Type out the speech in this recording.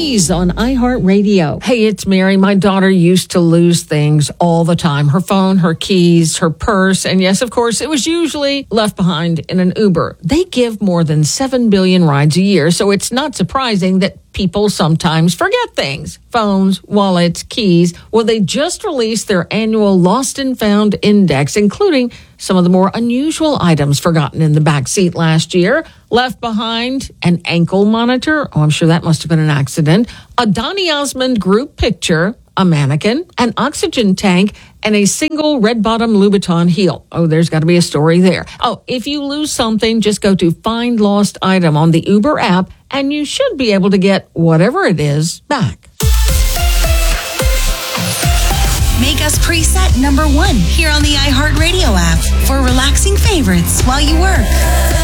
keys on iHeartRadio. Hey, it's Mary. My daughter used to lose things all the time. Her phone, her keys, her purse. And yes, of course, it was usually left behind in an Uber. They give more than 7 billion rides a year, so it's not surprising that people sometimes forget things. Phones, wallets, keys. Well, they just released their annual Lost and Found Index, including some of the more unusual items forgotten in the backseat last year. Left behind, an ankle monitor. Oh, I'm sure that must have been an accident. A Donny Osmond group picture, a mannequin, an oxygen tank, and a single red-bottom Louboutin heel. Oh, there's got to be a story there. Oh, if you lose something, just go to Find Lost Item on the Uber app, and you should be able to get whatever it is back. Make us preset number 1 here on the iHeartRadio app for relaxing favorites while you work.